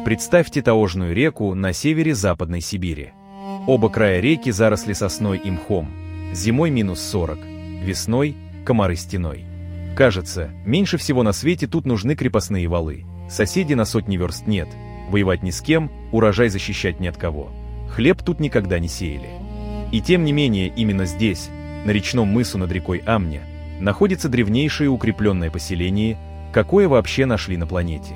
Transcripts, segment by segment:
Представьте таежную реку на севере Западной Сибири. Оба края реки заросли сосной и мхом. Зимой минус 40, весной комары стеной. Кажется, меньше всего на свете тут нужны крепостные валы. Соседей на сотни верст нет, воевать ни с кем, урожай защищать ни от кого. Хлеб тут никогда не сеяли. И тем не менее, именно здесь, на речном мысу над рекой Амня, находится древнейшее укрепленное поселение, какое вообще нашли на планете.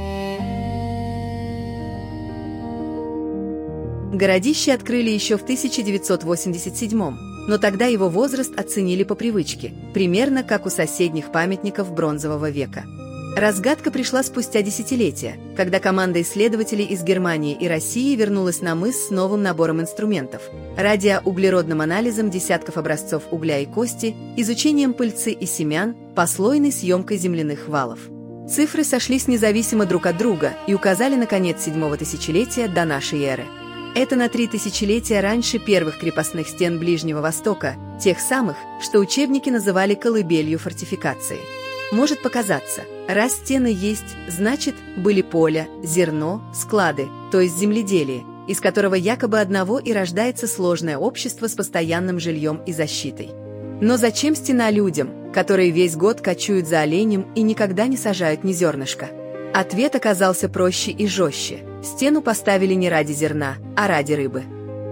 Городище открыли еще в 1987-м, но тогда его возраст оценили по привычке, примерно как у соседних памятников бронзового века. Разгадка пришла спустя десятилетия, когда команда исследователей из Германии и России вернулась на мыс с новым набором инструментов, радиоуглеродным анализом десятков образцов угля и кости, изучением пыльцы и семян, послойной съемкой земляных валов. Цифры сошлись независимо друг от друга и указали на конец 7-го тысячелетия до нашей эры. Это на 3 тысячелетия раньше первых крепостных стен Ближнего Востока, тех самых, что учебники называли колыбелью фортификации. Может показаться, раз стены есть, значит, были поля, зерно, склады, то есть земледелие, из которого якобы одного и рождается сложное общество с постоянным жильем и защитой. Но зачем стена людям, которые весь год кочуют за оленем и никогда не сажают ни зернышка? Ответ оказался проще и жестче. Стену поставили не ради зерна, а ради рыбы.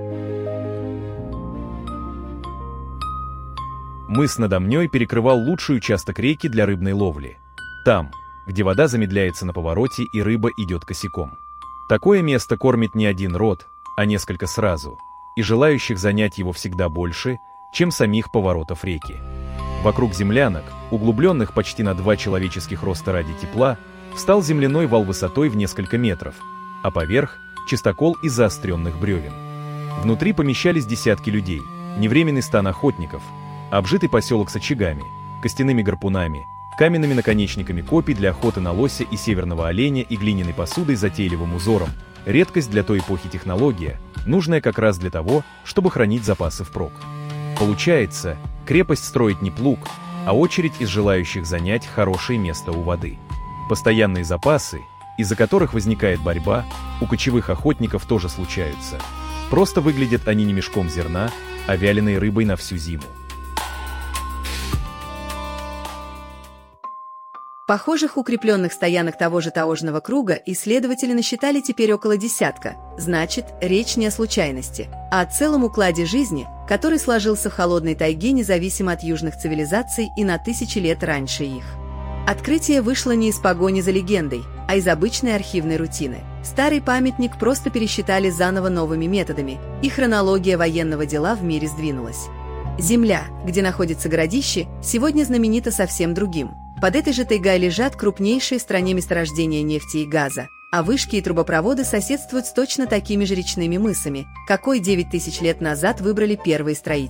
Мыс над Амнёй перекрывал лучший участок реки для рыбной ловли. Там, где вода замедляется на повороте и рыба идет косяком. Такое место кормит не один род, а несколько сразу, и желающих занять его всегда больше, чем самих поворотов реки. Вокруг землянок, углубленных почти на 2 человеческих роста ради тепла, встал земляной вал высотой в несколько метров, а поверх – чистокол из заостренных бревен. Внутри помещались десятки людей, невременный стан охотников, обжитый поселок с очагами, костяными гарпунами, каменными наконечниками копий для охоты на лося и северного оленя и глиняной посудой с затейливым узором, редкость для той эпохи технология, нужная как раз для того, чтобы хранить запасы впрок. Получается, крепость строить не плуг, а очередь из желающих занять хорошее место у воды. Постоянные запасы, из-за которых возникает борьба, у кочевых охотников тоже случаются. Просто выглядят они не мешком зерна, а вяленой рыбой на всю зиму. Похожих укрепленных стоянок того же таежного круга исследователи насчитали теперь около десятка. Значит, речь не о случайности, а о целом укладе жизни, который сложился в холодной тайге независимо от южных цивилизаций и на тысячи лет раньше их. Открытие вышло не из погони за легендой, а из обычной архивной рутины. Старый памятник просто пересчитали заново новыми методами, и хронология военного дела в мире сдвинулась. Земля, где находится городище, сегодня знаменита совсем другим. Под этой же тайгой лежат крупнейшие в стране месторождения нефти и газа, а вышки и трубопроводы соседствуют с точно такими же речными мысами, какой 9000 лет назад выбрали первые строители.